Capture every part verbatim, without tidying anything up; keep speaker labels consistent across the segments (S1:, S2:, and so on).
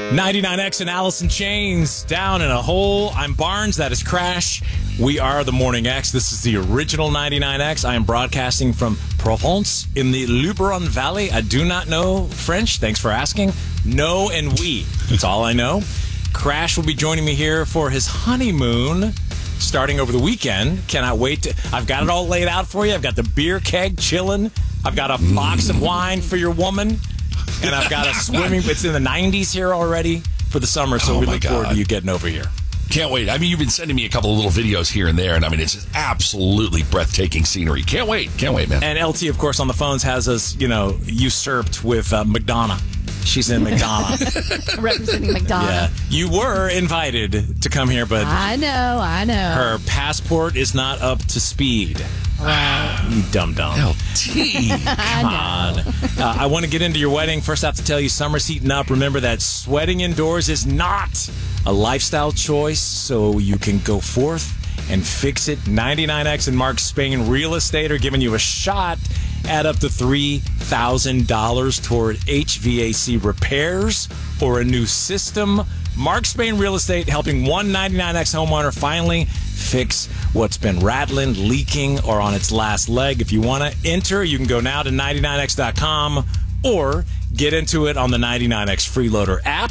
S1: ninety-nine X and Alice in Chains, Down in a Hole. I'm Barnes. That is Crash. We are the Morning X. This is the original ninety-nine X. I am broadcasting from Provence in the Luberon Valley. I do not know French. Thanks for asking. No and oui. That's all I know. Crash will be joining me here for his honeymoon starting over the weekend. Cannot wait. To, I've got it all laid out for you. I've got the beer keg chilling. I've got a box of wine for your woman. And I've got a swimming. It's in the nineties here already for the summer, so
S2: oh
S1: we look
S2: God.
S1: forward to you getting over here.
S2: Can't wait. I mean, you've been sending me a couple of little videos here and there, and I mean, it's just absolutely breathtaking scenery. Can't wait. Can't wait, man.
S1: And L T, of course, on the phones has us, you know, usurped with uh, McDonough. She's in McDonough.
S3: Representing McDonough.
S1: Yeah. You were invited to come here, but
S3: I know, I know.
S1: her passport is not up to speed.
S3: Right.
S1: You dum-dum.
S2: L T.
S1: Come on. Uh, I want to get into your wedding. First, I have to tell you, summer's heating up. Remember that sweating indoors is not a lifestyle choice, so you can go forth and fix it. ninety-nine X and Mark Spain Real Estate are giving you a shot at up to three thousand dollars toward H V A C repairs or a new system. Mark Spain Real Estate helping one ninety-nine X homeowner finally fix what's been rattling, leaking, or on its last leg. If you want to enter, you can go now to ninety-nine X dot com or get into it on the ninety-nine X Freeloader app.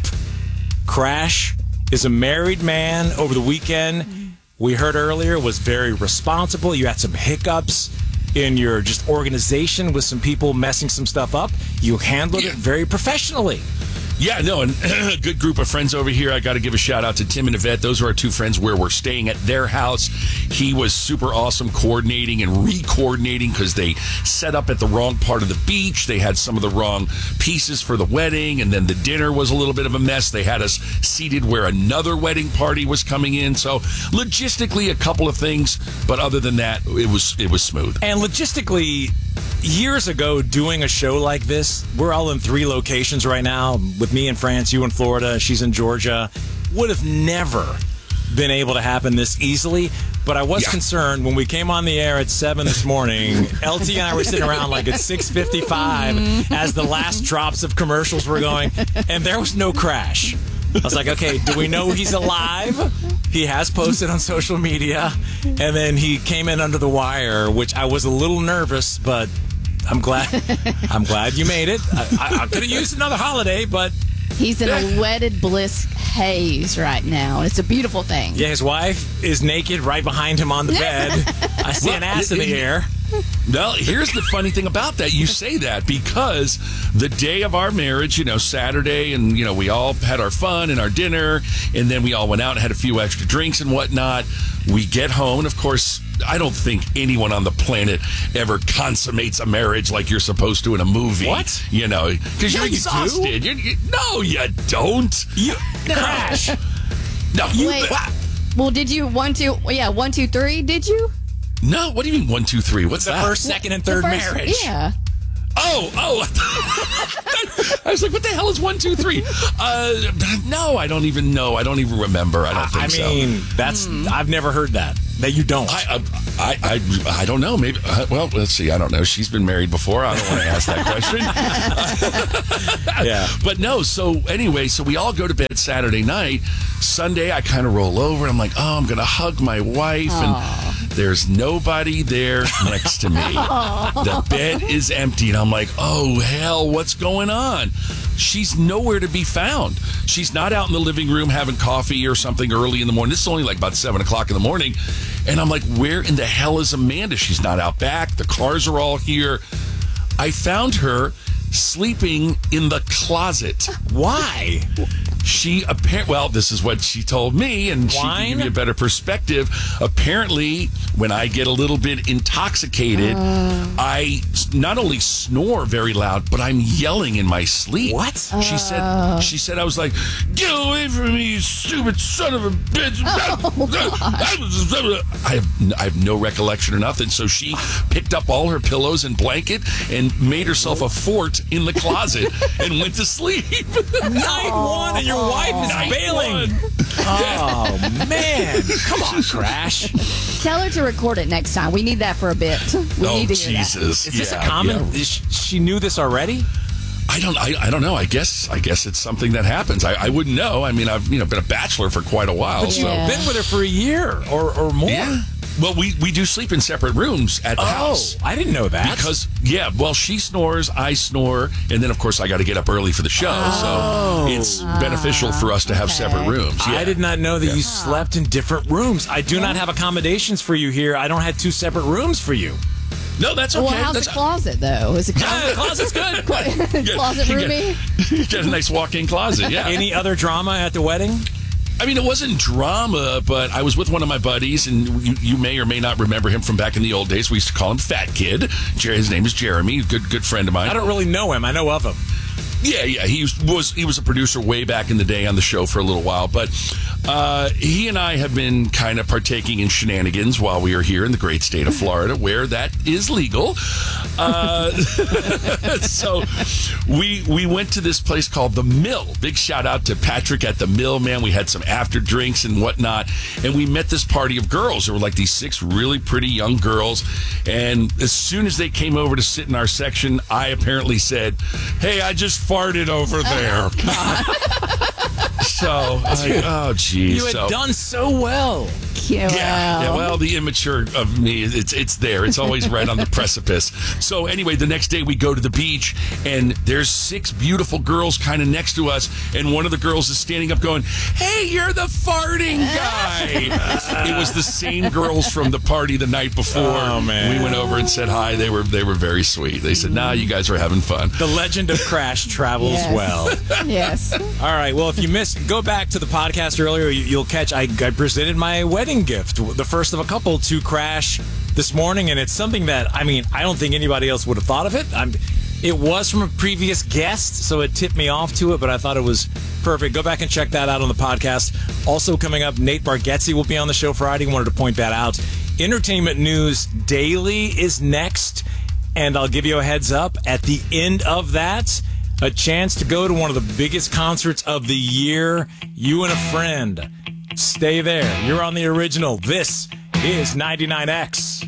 S1: Crash is a married man over the weekend. We heard earlier was very responsible. You had some hiccups in your just organization with some people messing some stuff up. You handled
S2: Yeah.
S1: it very professionally.
S2: Yeah, no, and a good group of friends over here. I got to give a shout out to Tim and Yvette. Those are our two friends where we're staying at their house. He was super awesome coordinating and re-coordinating because they set up at the wrong part of the beach. They had some of the wrong pieces for the wedding, and then the dinner was a little bit of a mess. They had us seated where another wedding party was coming in. So logistically, a couple of things, but other than that, it was it was smooth.
S1: And logistically, years ago, doing a show like this, we're all in three locations right now. With me in France, you in Florida, she's in Georgia. Would have never been able to happen this easily. But I was
S2: Yeah.
S1: concerned when we came on the air at seven this morning. L T and I were sitting around like at six fifty-five as the last drops of commercials were going, and there was no Crash. I was like, okay, do we know he's alive? He has posted on social media, and then he came in under the wire, which I was a little nervous, but I'm glad. I'm glad you made it. I, I, I could have used another holiday, but
S3: He's in a wedded bliss haze right now. It's a beautiful thing.
S1: yeah, his wife is naked right behind him on the bed. I see an ass in the air.
S2: Well, here's the funny thing about that. You say that because the day of our marriage, you know, Saturday, and, you know, we all had our fun and our dinner, and then we all went out and had a few extra drinks and whatnot. We get home, and of course, I don't think anyone on the planet ever consummates a marriage like you're supposed to in a movie.
S1: What?
S2: You know, because
S1: Yeah,
S2: you're
S1: you
S2: exhausted. You're, you, no, you don't.
S1: You
S2: No.
S1: Crash.
S2: No, you.
S3: Wait. Well, did you one, two, yeah, one, two, three, did you?
S2: No, what do you mean one, two, three? What's
S1: The
S2: that?
S1: first, second, and third
S3: The first-
S1: marriage.
S3: Yeah.
S2: Oh, oh. I was like, what the hell is one, two, three? Uh, no, I don't even know. I don't even remember. I don't think
S1: I
S2: so.
S1: mean, that's I've never heard that. That you don't.
S2: I, uh, I, I, I don't know. Maybe. Uh, well, let's see. I don't know. She's been married before. I don't want to ask that question.
S1: Yeah.
S2: But no. So anyway, so we all go to bed Saturday night. Sunday, I kind of roll over. I'm like, oh, I'm going to hug my wife.
S3: Aww.
S2: And there's nobody there next to me. The bed is empty. And I'm like, oh, hell, what's going on? She's nowhere to be found. She's not out in the living room having coffee or something early in the morning. This is only like about seven o'clock in the morning. And I'm like, where in the hell is Amanda? She's not out back. The cars are all here. I found her sleeping in the closet.
S1: Why?
S2: She apparently, well, this is what she told me, and she
S1: Wine?
S2: can give you a better perspective. Apparently, when I get a little bit intoxicated,
S3: Uh.
S2: I not only snore very loud, but I'm yelling in my sleep.
S1: What?
S2: She said. She said I was like, "Get away from me, you stupid son of a bitch!" I have I have no recollection or nothing. So she picked up all her pillows and blanket and made herself a fort in the closet and went to sleep.
S1: Night one, and your wife is
S2: Night
S1: bailing.
S2: one.
S1: Oh man! Come on, Crash.
S3: Tell her to record it next time. We need that for a bit. We
S2: Oh,
S3: need to hear that.
S2: Jesus.
S1: Is this
S2: Yeah,
S1: a common?
S2: yeah.
S1: Is she, she knew this already?
S2: I I don't. I, I don't know. I guess. I guess it's something that happens. I, I wouldn't know. I mean, I've you know been a bachelor for quite a while.
S1: But you've
S3: Yeah.
S1: been with her for a year or, or more.
S2: Yeah. Well, we, we do sleep in separate rooms at the
S1: Oh,
S2: house.
S1: I didn't know that.
S2: Because, yeah, well, she snores, I snore, and then, of course, I got to get up early for the show.
S1: Oh.
S2: So it's beneficial for us to have
S3: okay.
S2: separate rooms. Yeah.
S1: I did not know that
S2: Yeah.
S1: you slept in different rooms. I do not have accommodations for you here. I don't have two separate rooms for you.
S2: No, that's okay.
S3: Well, how's
S2: that's
S3: the closet, though? Is the
S1: Yeah, the
S3: closet,
S1: closet's good.
S3: closet
S2: You
S3: roomy?
S2: Get, you get a nice walk-in closet, yeah.
S1: Any other drama at the wedding?
S2: I mean, it wasn't drama, but I was with one of my buddies, and you, you may or may not remember him from back in the old days. We used to call him Fat Kid. Jer- His name is Jeremy, good good friend of mine.
S1: I don't really know him. I know of him.
S2: Yeah, yeah, he was, was he was a producer way back in the day on the show for a little while, but uh, he and I have been kind of partaking in shenanigans while we are here in the great state of Florida, where that is legal. Uh, so we we went to this place called The Mill. Big shout out to Patrick at The Mill, man. We had some after drinks and whatnot, and we met this party of girls. There were like these six really pretty young girls, and as soon as they came over to sit in our section, I apparently said, "Hey, I just farted over there." So, I, oh, geez.
S1: You had
S2: so,
S1: done so well.
S3: Yeah,
S2: yeah, yeah,
S3: wow.
S2: well, the immature of me, it's it's there. It's always right on the precipice. So anyway, the next day we go to the beach, and there's six beautiful girls kind of next to us, and one of the girls is standing up going, "Hey, you're the farting guy." It was the same girls from the party the night before.
S1: Oh, man.
S2: We went over and said hi. They were they were very sweet. They said, "Nah, you guys are having fun."
S1: The legend of Crash travels
S3: Yes.
S1: well.
S3: Yes.
S1: All right. Well, if you missed, go back to the podcast earlier. You, you'll catch. I, I presented my wedding gift, the first of a couple, to Crash this morning, and it's something that I mean, I don't think anybody else would have thought of it. I'm. It was from a previous guest, so it tipped me off to it, but I thought it was perfect. Go back and check that out on the podcast. Also coming up, Nate Bargatze will be on the show Friday. Wanted to point that out. Entertainment News Daily is next, and I'll give you a heads up. At the end of that, a chance to go to one of the biggest concerts of the year. You and a friend. Stay there. You're on the original. This is ninety-nine X.